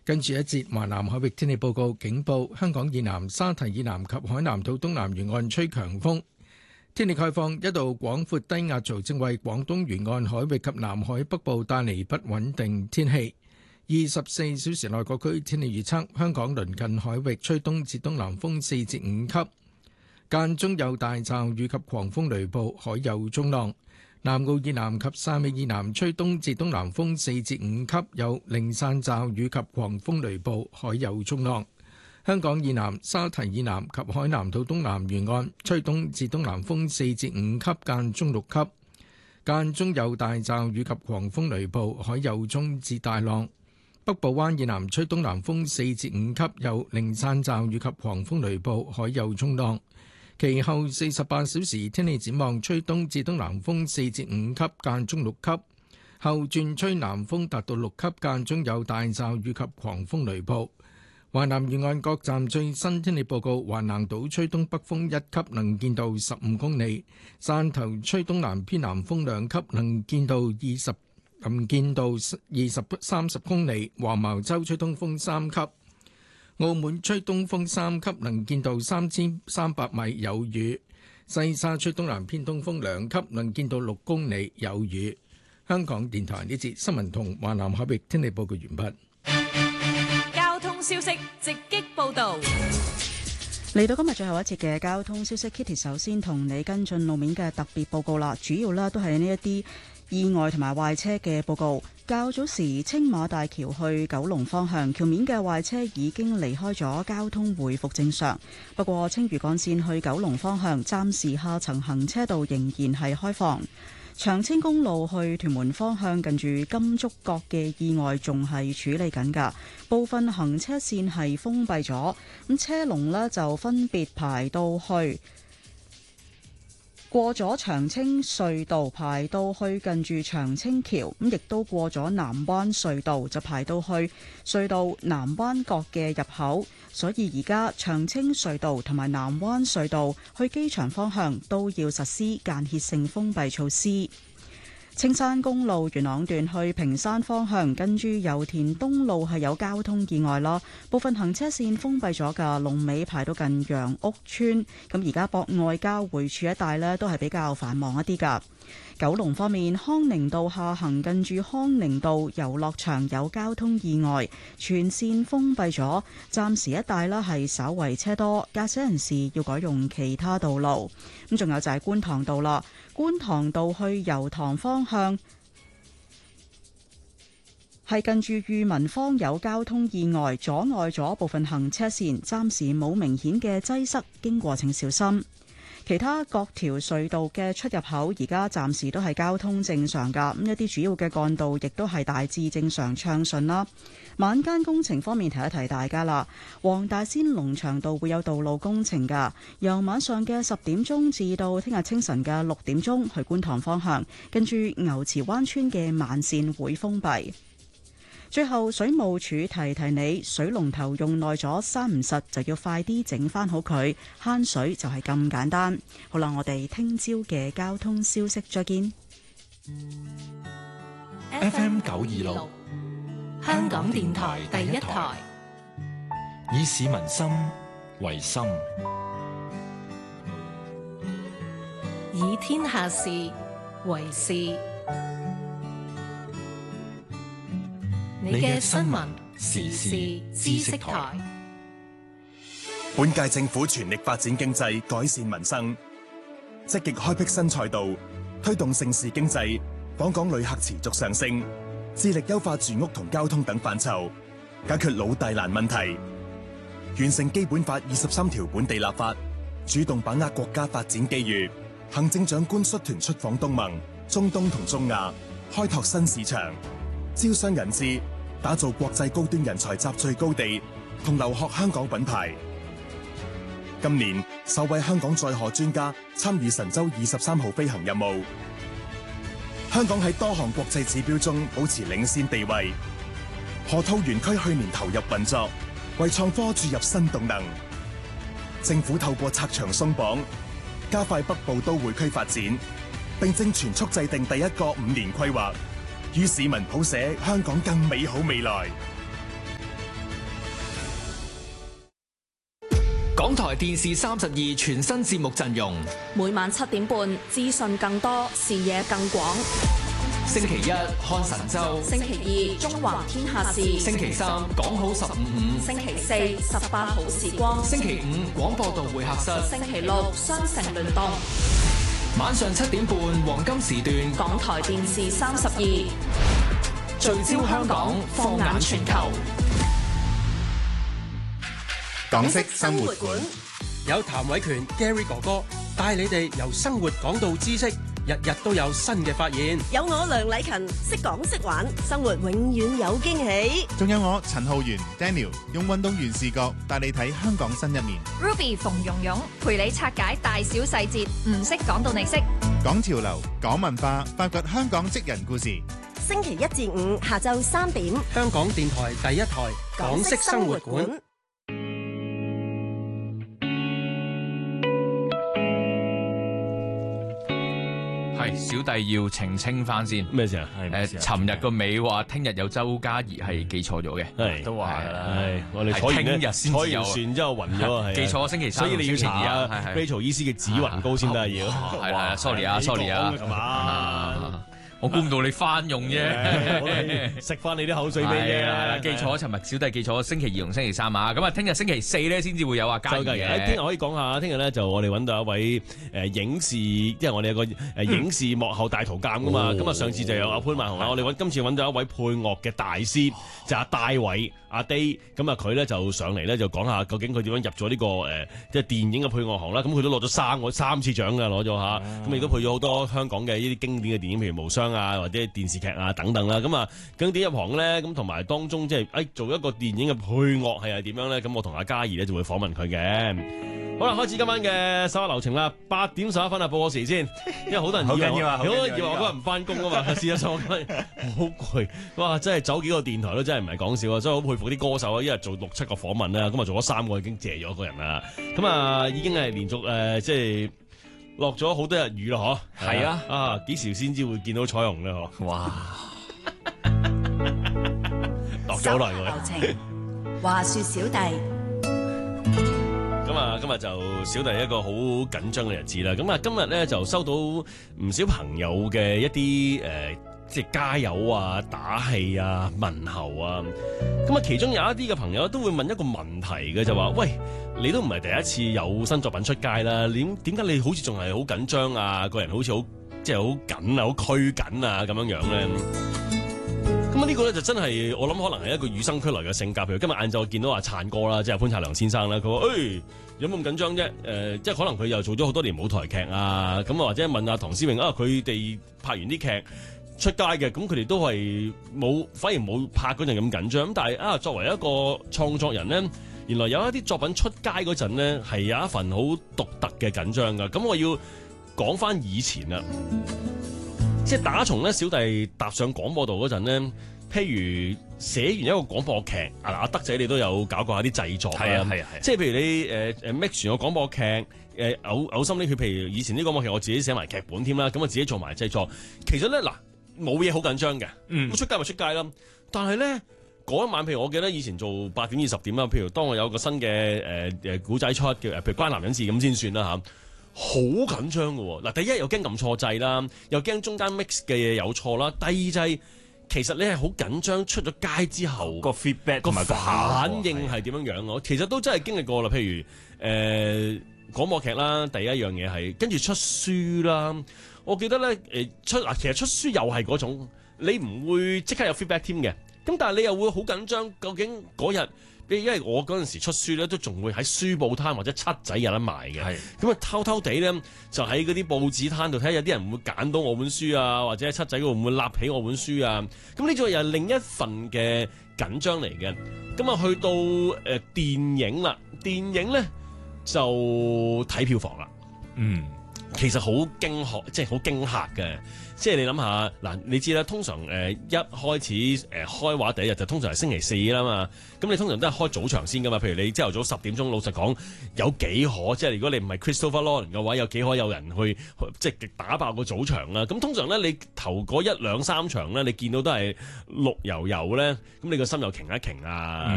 跟住一節華南海域天氣報告，警報：香港以南、沙堤以南及海南島東南沿岸吹強風。天氣概況：一道廣闊低壓槽正為廣東沿岸海域及南海北部帶嚟不穩定天氣。24小時內各區天氣預測：香港鄰近海域吹東至東南風4至5級，間中有大驟雨及狂風雷暴，海有中浪。南澳以南及汕尾以南吹東至東南風4至5級，有零散驟雨及狂風雷暴，海有中浪。香港以南、沙堤以南及海南島東南沿岸吹東至東南風4至5級，間中6級，間中有大驟雨及狂風雷暴，海有中至大浪。北部灣以南吹東南風4至5級，有零散驟雨及狂風雷暴，海有中浪。其後48小時天氣展望，吹東至東南風4至5級，間中6級，後轉吹南風達到6級，間中有大驟雨及狂風雷暴。華南沿岸各站最新天氣報告：橫瀾島吹東北風1級，能見度15公里；汕頭吹東南偏南風2級，能見度30公里；黃茅洲吹東風3級。澳門吹東風3級，能見度3300米，有雨；西沙吹東南偏東風2級，能見度6公里，有雨。香港電台呢節新聞同華南海域天氣報告完畢。 交通消息直擊報道。 嚟到今日最後一節嘅交通消息 ，Kitty 首先同你跟進路面嘅特別報告啦，主要呢都係呢一啲意外同埋壞車嘅報告。較早時青馬大橋去九龍方向橋面嘅壞車已經離開咗，交通回復正常。不過青嶼幹線去九龍方向暫時下層行車道仍然係開放。長青公路去屯門方向近住金竹角嘅意外仲係處理緊㗎，部分行車線係封閉咗，咁車龍呢就分別排到去過咗長青隧道，排到去近住長青橋，咁亦都過咗南灣隧道，就排到去隧道南灣角嘅入口。所以而家長青隧道同埋南灣隧道去機場方向都要實施間歇性封閉措施。青山公路元朗段去屏山方向，跟住油田東路係有交通意外啦，部分行車線封閉咗㗎，龍尾排到近楊屋村。咁而家博愛交匯處一帶呢都係比較繁忙一啲㗎。九龍方面，康寧道下行近住康寧道遊樂場有交通意外，全線封閉咗，暫時一帶啦係稍為車多，駕駛人士要改用其他道路。咁仲有就係觀塘道啦，觀塘道去油塘方向係近住裕民坊有交通意外，阻礙咗部分行車線，暫時冇明顯嘅擠塞，經過請小心。其他各條隧道嘅出入口而家暫時都係交通正常㗎，咁一啲主要嘅幹道亦都係大致正常暢順啦。晚間工程方面提一提大家啦，黃大仙龍翔道會有道路工程㗎，由晚上嘅10點鐘至到聽日清晨嘅6點鐘去觀塘方向，跟住牛池灣村嘅慢線會封閉。最後，水務署提提你，水龍頭用耐咗閂唔實，就要快啲整翻好佢，慳水就係咁簡單。好啦，我哋聽朝嘅交通消息再見。 FM 926，香港電台第一台，以市民心為心， 以天下事為事。你嘅新聞時事知識台。 本屆政府全力發展經濟，改善民生，積極開闢新賽道，推動盛事經濟，訪港旅客持續上升，致力優化住屋同交通等範疇，解決老大難問題，完成基本法23條本地立法，主動把握國家發展機遇。行政長官率團出訪東盟、中東同中亞，開拓新市場，招商引資，打造國際高端人才集聚高地同留學香港品牌。今年首位香港載荷專家參與神舟23號飛行任務。香港喺多項國際指標中保持領先地位。河套園區去年投入運作，為創科注入新動能。政府透過拆牆鬆綁，加快北部都會區發展，並正全速制定第一個5年規劃，與市民譜寫香港更美好未來。 港台電視32全新節目陣容， 每晚7點半，資訊更多，視野更廣。 星期一看神州， 星期二中環天下事， 星期三講好155， 星期四18好時光， 星期五廣播道會客室， 星期六雙城聯動。 晚上7點半黃金時段， 港台電視32 聚焦香港，放眼全球。 港式生活館有譚偉權 Gary 哥哥帶你哋由生活講到知識，日日都有新嘅發現。 有我梁禮勤識講識玩，生活永遠有驚喜。 仲有我陳浩源 Daniel 用運動員視角帶你睇香港新一面。 Ruby 馮蓉蓉陪你拆解大小細節，唔識講到你識。 講潮流，講文化，發掘香港職人故事。 星期1至5下晝3點， 香港電台第一台港式生活館。 係小弟要澄清翻先， 咩事啊？ 尋日個尾話聽日有周嘉怡係記錯咗嘅， 係都話㗎啦。 係我哋坐完船之後暈咗啊， 記錯星期3， 所以你要查下Rachel 醫師嘅紫雲膏先得要。 係啦，sorry 啊，sorry 啊。我估唔到你翻用啫， 食翻你啲口水味啫。 係啦，記錯，尋日小弟記錯星期2同星期3啊。咁啊，聽日星期4咧先至會有啊嘉怡嘅。 聽日可以講下，聽日咧就我哋揾到一位影視，因為我哋有個影視幕後大圖鑑噶嘛。咁啊，上次就有阿潘萬雄啦，我哋今次揾到一位配樂嘅大師，就阿戴偉阿 Day。咁啊，佢咧就上嚟咧就講下究竟佢點樣入咗呢個即係電影嘅配樂行啦。咁佢都攞咗3次獎㗎，攞咗嚇。咁亦都配咗好多香港嘅呢啲經典嘅電影，譬如《無雙》啊，或者電視劇啊等等啦，咁啊，究竟點入行咧？咁同埋當中即係做一個電影嘅配樂係點樣咧？咁我同阿嘉怡咧就會訪問佢嘅。好啦，開始今晚嘅首流程啦，8點11分啊，報個時先，因為好多人以為我嗰日唔翻工啊嘛，事實上我今日好攰，哇！真係走幾個電台都真係唔係講笑啊，所以好佩服啲歌手啊，一日做6-7個訪問啦，咁啊做咗3個已經謝咗個人啦，咁啊已經係連續即係。落咗好多日雨咯，嗬？係啊，幾時先至會見到彩虹咧？嗬？哇！落咗好耐喎。 流程話說小弟， 咁啊，今日就小弟一個好緊張嘅日子啦。咁啊，今日咧就收到唔少朋友嘅一啲即係加油啊、打氣啊、問候啊。咁啊，其中有一啲嘅朋友都會問一個問題嘅，就話：喂，你都唔係第一次有新作品出街啦，點解你好似仲係好緊張啊？個人好似好即係好緊啊、好拘謹啊咁樣樣咧？咁啊，呢個咧就真係我諗可能係一個與生俱來嘅性格。譬如今日晏晝我見到阿燦哥啦，即係潘燦良先生啦，佢話：有冇咁緊張啫？即係可能佢又做咗好多年舞台劇啊，咁啊或者問阿唐詩詠啊，佢哋拍完啲劇出街嘅，咁佢哋都係反而冇拍嗰陣咁緊張。咁但係作為一個創作人咧，原來有一啲作品出街嗰陣咧，係有一份好獨特嘅緊張噶。咁我要講翻以前啦，即係打從咧小弟踏上廣播道嗰陣咧，譬如寫完一個廣播劇，阿德仔你都有搞過下啲製作啦，係啊，即係譬如你mix 完個廣播劇，嘔心瀝血，譬如以前啲廣播劇我自己寫埋劇本添啦，咁我自己做埋製作，其實咧嗱。冇嘢好緊張嘅，咁出街咪出街啦。但係咧嗰一晚，譬如我記得以前做8點至10點啦，譬如當我有個新嘅古仔出嘅，譬如關男人事咁先算啦嚇，好緊張嘅喎。嗱，第一又驚撳錯掣啦，又驚中間 mix 嘅嘢有錯啦。第二就係其實你係好緊張，出咗街之後個 feedback 同埋個反應係點樣樣？我其實都真係經歷過啦。譬如廣播劇啦，第一樣嘢係跟住出書啦。我記得咧，其實出書又係嗰種，你唔會即刻有 feedback 添嘅。咁但係你又會好緊張，究竟嗰日，因為我嗰陣時出書咧，都仲會喺書報攤或者七仔有得賣嘅。咁啊偷偷地咧，就喺嗰啲報紙攤度睇下有啲人會唔會揀到我本書啊，或者七仔會唔會立起我本書啊？咁呢種又係另一份嘅緊張嚟嘅。咁啊去到電影啦，電影咧就睇票房啦。其實好驚嚇，即係好驚嚇嘅。即係你諗下嗱，你知啦，通常一開始開畫第一日就通常係星期4啦嘛。咁你通常都係開早場先噶嘛。譬如你朝頭早10點鐘，老實講有幾可，即係如果你唔係 Christopher Nolan 嘅話，有幾可有人去即係打爆個早場啦。咁通常咧，你頭嗰1、2、3場咧，你見到都係綠油油咧，咁你個心又擎一擎啊，